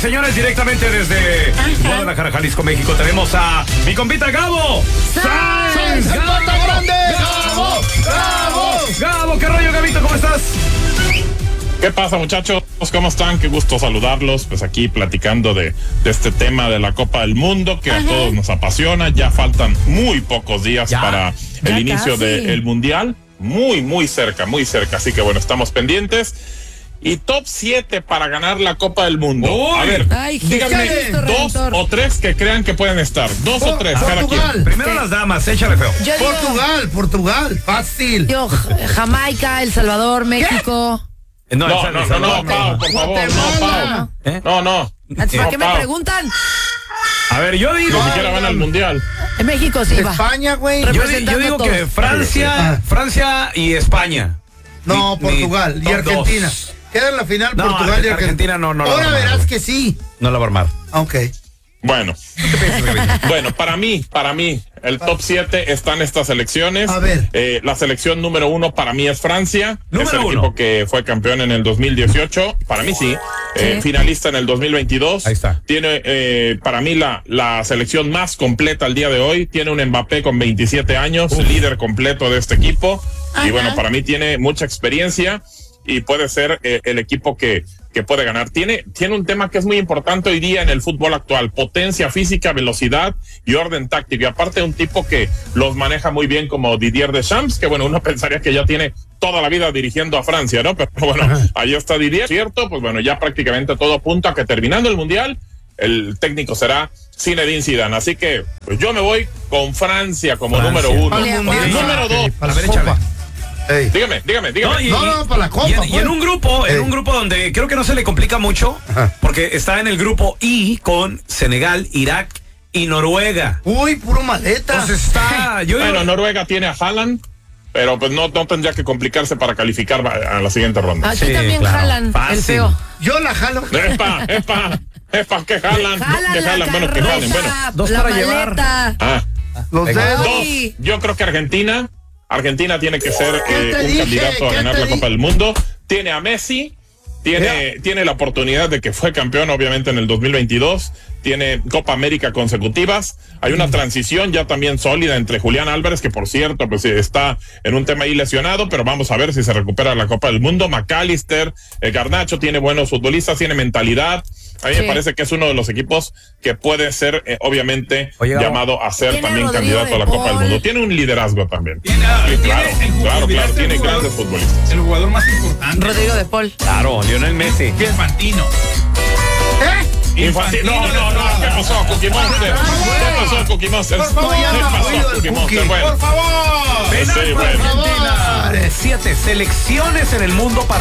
señores, directamente desde Guadalajara, Jalisco, México, tenemos a mi compita Gabo Sáenz. Gabo, ¿qué rollo, Gabito? ¿Cómo estás? ¿Qué pasa, muchachos? ¿Cómo están? Qué gusto saludarlos. Pues aquí platicando de este tema de la Copa del Mundo que a todos nos apasiona. Ya faltan muy pocos días para el inicio del Mundial. Muy cerca. Así que bueno, estamos pendientes. Y top 7 para ganar la Copa del Mundo. A ver, díganme 2 o 3 que crean que pueden estar. 2 o 3 cada quien. Primero las damas, échale feo. Portugal, fácil. Yo, Jamaica, El Salvador, México. No, Pau, por favor, Pau. No. ¿Para qué me preguntan? A ver, yo digo ni siquiera van al Mundial. En México sí va. España, güey. Yo digo que Francia y España. No, Portugal y Argentina. Queda en la final Portugal y Argentina. No. Ahora verás que sí. No la va a armar. Ok. Bueno, para mí, el top 7 están estas selecciones. A ver. La selección número 1 para mí es Francia. Es el equipo que fue campeón en el 2018. Para mí sí. Finalista en el 2022. Ahí está. Tiene, para mí, la selección más completa al día de hoy. Tiene un Mbappé con 27 años, líder completo de este equipo. Y bueno, para mí tiene mucha experiencia y puede ser el equipo que puede ganar. Tiene un tema que es muy importante hoy día en el fútbol actual: potencia física, velocidad y orden táctico. Y aparte un tipo que los maneja muy bien como Didier Deschamps, que bueno, uno pensaría que ya tiene toda la vida dirigiendo a Francia, ¿no? Pero bueno, ahí está Didier, ¿cierto? Pues bueno, ya prácticamente todo apunta a que terminando el Mundial, el técnico será Zinedine Zidane. Así que pues yo me voy con Francia como número 1. Número 2. A ver, échale. Hey. Dígame. No, para la Copa. Y en un grupo, donde creo que no se le complica mucho, porque está en el grupo I con Senegal, Irak y Noruega. Uy, puro maleta. Entonces está. Bueno, Noruega tiene a Haaland, pero pues no tendría que complicarse para calificar a la siguiente ronda. Aquí también jalan el feo. Yo la jalo. Epa, que jalan. Bueno, que jalen. Bueno, 2 para llevar. Los dedos. 2. Yo creo que Argentina tiene que ser un candidato a ganar la Copa del Mundo. Tiene a Messi, tiene la oportunidad de que fue campeón obviamente en el 2022, tiene Copa América consecutivas. Hay una transición ya también sólida entre Julián Álvarez, que por cierto pues está en un tema ahí lesionado, pero vamos a ver si se recupera la Copa del Mundo. McAllister, Garnacho, tiene buenos futbolistas, tiene mentalidad. A mí me parece que es uno de los equipos que puede ser, obviamente, llamado a ser también candidato a la Copa del Mundo. Tiene un liderazgo también. Claro, tiene grandes futbolistas. El jugador más importante. Rodrigo de Paul. Claro, Lionel Messi. Infantino. Infantino. No. ¿Qué pasó, Cookie Monster? Por favor, Por favor. Penal para Argentina. 7 selecciones en el mundo para